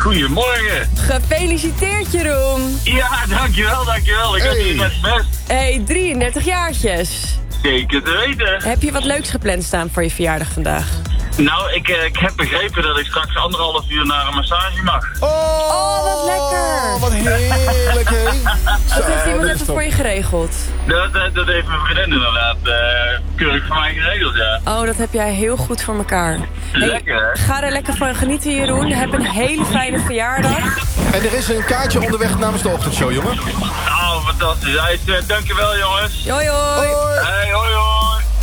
Goedemorgen. Gefeliciteerd, Jeroen. Ja, dankjewel. Ik had hier net best. Hey, 33 jaartjes. Zeker te weten. Heb je wat leuks gepland staan voor je verjaardag vandaag? Nou, ik heb begrepen dat ik straks 1,5 uur naar een massage mag. Oh, wat lekker. Wat heerlijk, hè? Dat heeft iemand even voor je geregeld. Dat heeft mijn vriendin inderdaad keurig voor mij geregeld, ja. Oh, dat heb jij heel goed voor elkaar. Hey, Lekker, hè? ga er lekker van genieten, Jeroen. Heb een hele fijne verjaardag. En er is een kaartje onderweg namens de ochtendshow, jongen. Oh, fantastisch. Dankjewel, jongens. Hoi, hoi. Hey, hoi.